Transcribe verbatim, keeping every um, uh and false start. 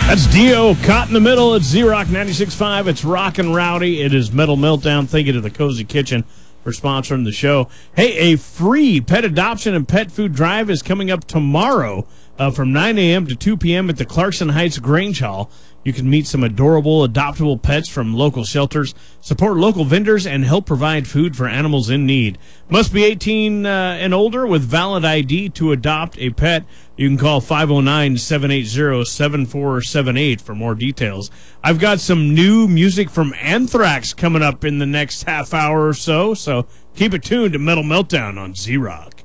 That's Dio, caught in the middle. It's Z-Rock ninety-six point five. It's Rockin' Rowdy. It is Metal Meltdown. Thank you to the Cozy Kitchen for sponsoring the show. Hey, a free pet adoption and pet food drive is coming up tomorrow uh, from nine a.m. to two p.m. at the Clarkson Heights Grange Hall. You can meet some adorable, adoptable pets from local shelters, support local vendors, and help provide food for animals in need. Must be eighteen uh, and older with valid I D to adopt a pet. You can call five oh nine, seven eight zero, seven four seven eight for more details. I've got some new music from Anthrax coming up in the next half hour or so, so keep it tuned to Metal Meltdown on Z-Rock.